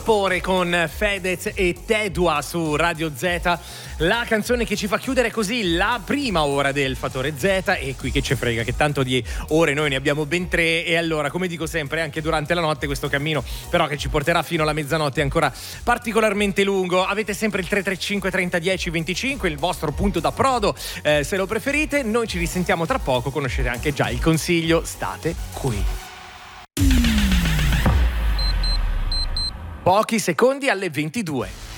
Sapore con Fedez e Tedua su Radio Z, la canzone che ci fa chiudere così la prima ora del Fattore Z. E qui che ci frega, che tanto di ore noi ne abbiamo ben 3, e allora, come dico sempre, anche durante la notte questo cammino però che ci porterà fino alla mezzanotte è ancora particolarmente lungo. Avete sempre il 335 30 10 25, il vostro punto d'approdo, se lo preferite. Noi ci risentiamo tra poco, conoscete anche già il consiglio, state qui. Pochi secondi alle 22.